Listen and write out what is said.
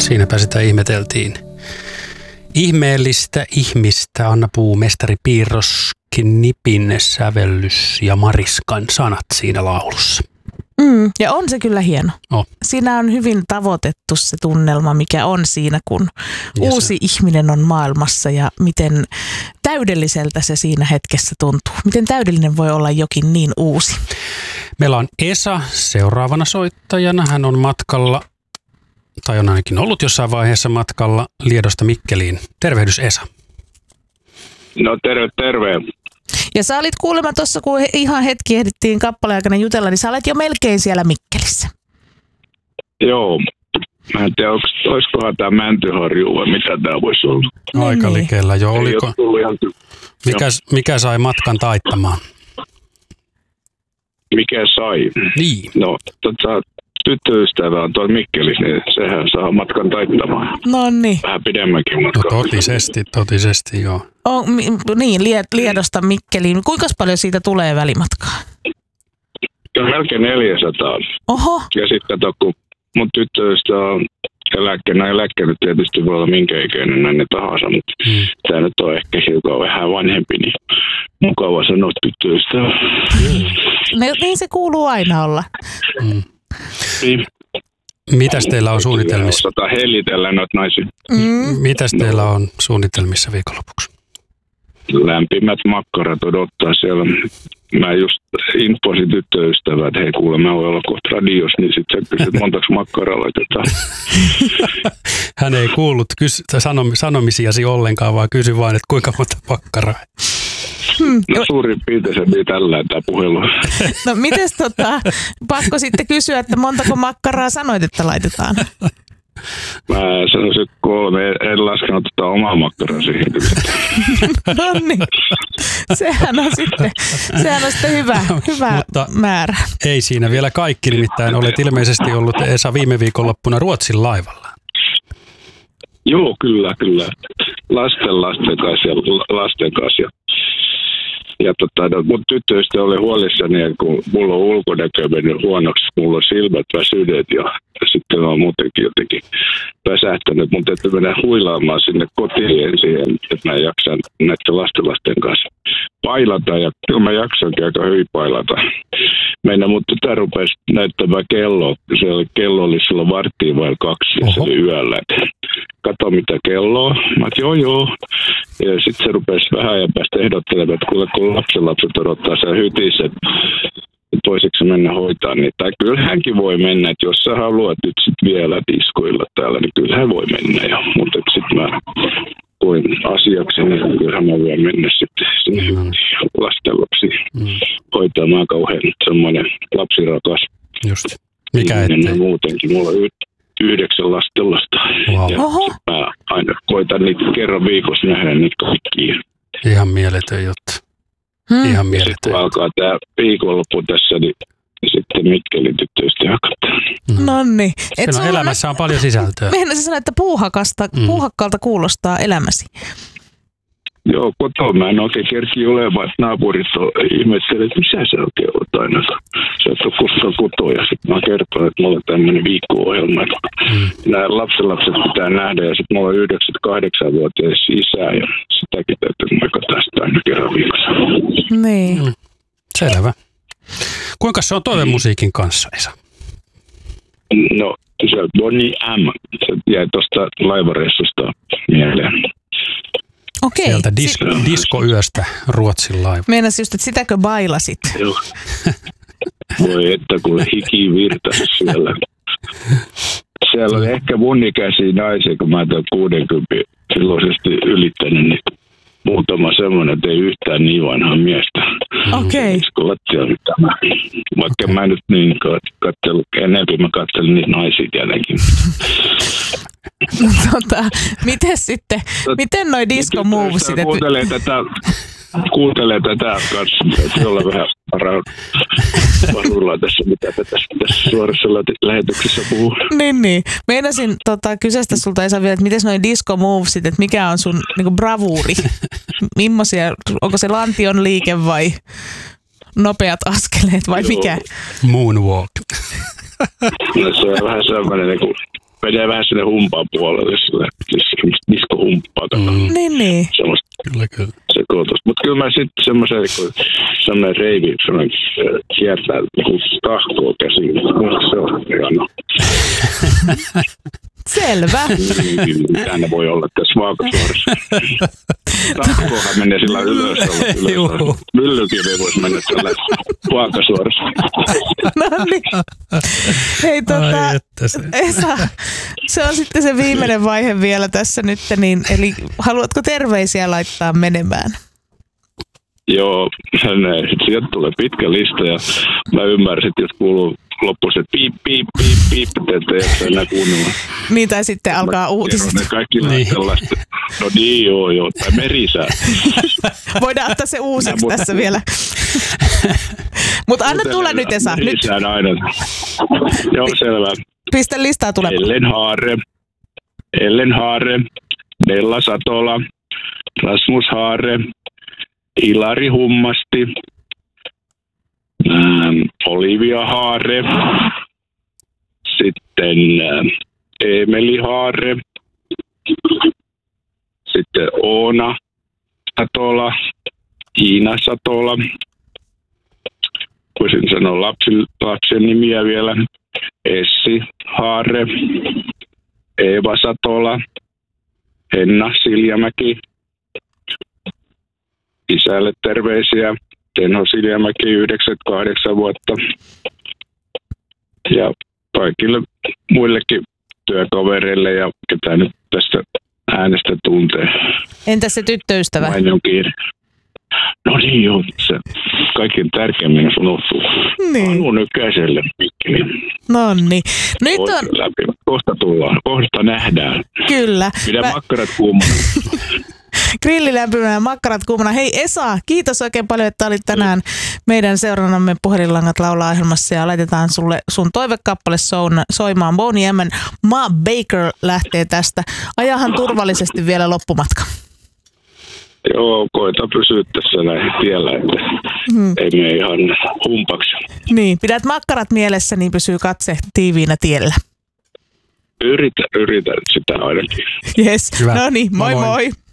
Siinäpä sitä ihmeteltiin. Ihmeellistä ihmistä, Anna Puu, Mestari Piirros, Knipin sävellys ja Mariskan sanat siinä laulussa. Ja on se kyllä hieno. Siinä on hyvin tavoitettu se tunnelma, mikä on siinä, kun uusi ihminen on maailmassa ja miten täydelliseltä se siinä hetkessä tuntuu. Miten täydellinen voi olla jokin niin uusi. Meillä on Esa seuraavana soittajana. Hän on matkalla, tai on ainakin ollut jossain vaiheessa matkalla Liedosta Mikkeliin. Tervehdys Esa. No terve. Ja sä olit kuulemma tuossa, kun ihan hetki ehdittiin kappaleen aikana jutella, niin sä olet jo melkein siellä Mikkelissä. Joo. Mä en tiedä, olisikohan tämä Mäntyharju vai mitä tämä voisi olla. Aika likellä jo. Oliko? Mikä sai matkan taittamaan? Mikä sai? Niin. No, tyttöystävä on tuolla Mikkelissä, niin sehän saa matkan taittamaan. No niin. Vähän pidemmänkin matkaa. No totisesti joo. Niin, Liedosta Mikkeliin. Kuinka paljon siitä tulee välimatkaa? Melkein 400. Oho. Ja sitten kun mun tyttöystävä on eläkkeellä tietysti voi olla minkä ikäinen näin tahansa, mutta tämä nyt on ehkä hiukan vähän vanhempi, niin mukava sanoa tyttöystävä. Niin se kuuluu aina olla. Niin. Mitäs teillä on suunnitelmissa? Osataan hellitellä noita naisia. Mitäs teillä on suunnitelmissa viikonlopuksi? Lämpimät makkarat odottaa siellä. Mä just infosin tyttöystävää, että hei kuule, mä voin olla kohta radiossa, niin sit sä kysyt montaks makkaraa laitetaan. Hän ei kuullut sanomisiasi ollenkaan, vaan kysyi vain, että kuinka monta makkaraa. No suurin piirtein se niin tällä tämä puhelu. No mites pakko sitten kysyä, että montako makkaraa sanoit, että laitetaan? Mä sanoisin 3, en laskenut omaa makkaraa siihen. No niin, sehän on sitten hyvä mutta määrä. Ei siinä vielä kaikki, nimittäin olet ilmeisesti ollut Esa viime viikonloppuna Ruotsin laivalla. Joo, kyllä. Lasten kanssa. Ja mun tyttöystä oli huolissani, kun mulla on ulkonäkö mennyt huonoksi, mulla on silmät väsyneet ja sitten mä oon muutenkin jotenkin väsähtänyt. Mun täytyy mennä huilaamaan sinne kotiin ensin, että mä jaksan näiden lasten kanssa pailata. Ja kyllä mä jaksankin aika hyvin pailata. Mutta tytär rupesi näyttämään kelloa. Kello oli silloin 1:15 ja se oli yöllä. Kato mitä kello on. Mä oon joo. Ja sitten se rupesi vähän ajan päästä ehdottelemaan, että kun lapset odottaa sen hytissä, että voisitko mennä hoitaa niitä. Tai kyllä hänkin voi mennä, että jos sä haluat nyt sit vielä diskoilla täällä, niin kyllä hän voi mennä jo. Mutta sitten mä koin asiaksi, niin kyllähän mä voin mennä sitten sinne lasten lapsiin hoitamaan kauhean semmoinen lapsirakas. Just. Mikä ettei? Muutenkin. Mulla on 9 lasta. Wow. Ja mä aina koitan niitä kerran viikossa nähdä niitä kaikkia. Ihan mieletön juttu. Ihan mieletön. Sitten kun alkaa tämä viikonloppu tässä, niin sitten Mikkelin tyttöystä hakataan. Nonni. Elämässä on paljon sisältöä. Mehän se sanoo, että puuhakkaalta kuulostaa elämäsi. Joo, kotoa mä en oikein kerki olemaan, että naapurit ihmettelee, että missä sä oikein oot aina. Sä et ole koskaan kotoa ja sitten mä kerton, että mulla on tämmöinen viikko-ohjelma. Nämä lapsenlapset pitää nähdä ja sitten mulla on 98-vuotias isä ja sitäkin täytyy moikata sitä aina kerran viikossa. Niin. Selvä. Kuinka se on toivemusiikin kanssa, Esa? No, se Bonnie M. Se jäi tuosta laivareissusta mieleen. Okei. Sieltä diskoyöstä Ruotsin laiva. Meinas just, että sitäkö bailasit? Joo. Voi että kun hiki virtasi siellä. Siellä oli ehkä mun ikäisiä naisia, kun mä oon 60 silloisesti ylittänyt, niin muutama semmoinen, että ei yhtään niin vanhaa miestä. Okei. Vaikka mä nyt niin katsellut, enemmän mä katselin niitä naisia tietenkin. Miten noi disco movesit? Kuuntelee tätä kanssa, että olla vähän varuillaan tässä, mitä tässä suorassa lähetyksessä puhuu. Niin. Meinasin kyseistä sulta Esa vielä, että miten noi disco movesit, että mikä on sun niinku bravuuri? Mimmosia, onko se lantion liike vai nopeat askeleet vai mikä? Moonwalk. No se on vähän sellainen, niin menee vähän sinne humpaan puolelle, diskohumppaa. Niin. Semmoista Kyllä. sekoitus. Mutta kyllä mä sitten semmoinen reivi kiertää tahkoa käsiin. Se on hieno. Selvä. Mitä ne voi olla tässä vaakasuorassa? Tahkoahan menee sillä ylös. Myllykivi voisi mennä tällä vaakasuorassa. No niin. Hei Esa, se on sitten se viimeinen vaihe vielä tässä nyt, niin, eli haluatko terveisiä laittaa menemään? Joo, sieltä tulee pitkä lista ja mä ymmärsin, että jos kuuluu loppuun se piip, että ei enää kuunnella. Niin, tai sitten alkaa uutiset. Ne kaikki tällaista. No niin, joo, tai merisää. Voidaan ottaa se uusiksi tässä vielä. Mutta anna tulla nyt, Esa. Merisään aina. Joo, selvä. Pistä listaa tulemaan. Ellen Haare, Nella Satola, Rasmus Haare, Ilari Hummasti, Olivia Haare, sitten Eemeli Haare, sitten Oona Satola, Iina Satola, voisin sanoa lapsen nimiä vielä, Essi Haare, Eeva Satola, Henna Siljamäki, isälle terveisiä, Tenho Siljamäki 98 vuotta ja kaikille muillekin työkavereille ja ketä nyt tästä äänestä tuntee. Entä se tyttöystävä? No niin joo, se kaikkein tärkeimmin unohtuu. Niin. Anu Nykäselle. No niin. Nyt on... Kohta tullaan, kohta nähdään. Kyllä. Pidä makkarat kuumana. Grilli lämpimänä ja makkarat kuumana. Hei Esa, kiitos oikein paljon, että olit tänään meidän seurannamme Puhelinlangat laulaa -ohjelmassa ja laitetaan sulle sun toivekappale soimaan. Boney M. Ma Baker lähtee tästä. Ajahan turvallisesti vielä loppumatka. Joo, koita pysyä tässä näin tiellä, että ei mene ihan humpaksi. Niin, pidät makkarat mielessä, niin pysyy katse tiiviinä tiellä. Yritän sitä ainakin. Yes, no niin, moi moi.